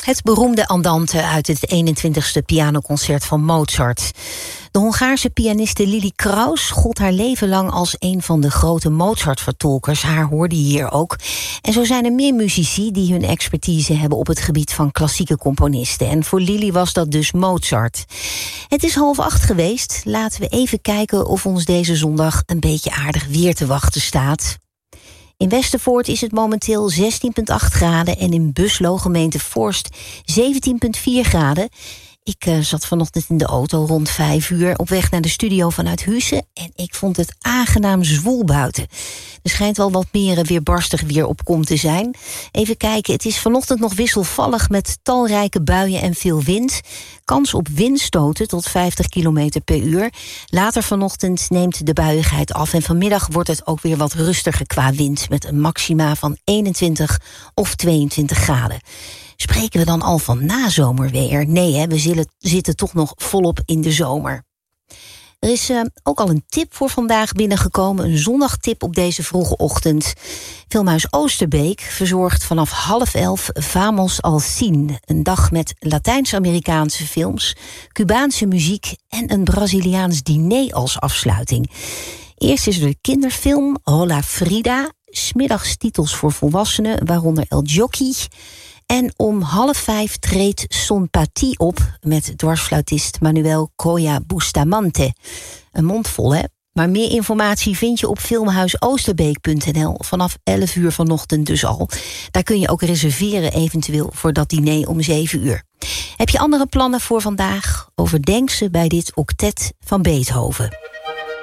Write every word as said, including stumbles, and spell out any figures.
Het beroemde andante uit het eenentwintigste pianoconcert van Mozart. De Hongaarse pianiste Lili Kraus gold haar leven lang als een van de grote Mozart-vertolkers. Haar hoorde je hier ook. En zo zijn er meer muzici die hun expertise hebben op het gebied van klassieke componisten. En voor Lili was dat dus Mozart. Het is half acht geweest. Laten we even kijken of ons deze zondag een beetje aardig weer te wachten staat. In Westervoort is het momenteel zestien komma acht graden en in Buslo, gemeente Forst, zeventien komma vier graden. Ik uh, zat vanochtend in de auto rond vijf uur op weg naar de studio vanuit Huissen en ik vond het aangenaam zwoel buiten. Er schijnt wel wat meer weerbarstig weer op komst te zijn. Even kijken, het is vanochtend nog wisselvallig met talrijke buien en veel wind. Kans op windstoten tot vijftig kilometer per uur. Later vanochtend neemt de buiigheid af en vanmiddag wordt het ook weer wat rustiger qua wind met een maxima van eenentwintig of tweeëntwintig graden. Spreken we dan al van nazomerweer? Nee, hè, we zitten, zitten toch nog volop in de zomer. Er is uh, ook al een tip voor vandaag binnengekomen. Een zondagtip op deze vroege ochtend. Filmhuis Oosterbeek verzorgt vanaf half elf Vamos al Cien. Een dag met Latijns-Amerikaanse films, Cubaanse muziek en een Braziliaans diner als afsluiting. Eerst is er de kinderfilm Hola Frida. 's Middags titels voor volwassenen, waaronder El Jockey. En om half vijf treedt Son Paty op met dwarsfluitist Manuel Coya Bustamante. Een mond vol, hè? Maar meer informatie vind je op filmhuis oosterbeek punt n l vanaf elf uur vanochtend dus al. Daar kun je ook reserveren eventueel voor dat diner om zeven uur. Heb je andere plannen voor vandaag? Overdenk ze bij dit octet van Beethoven.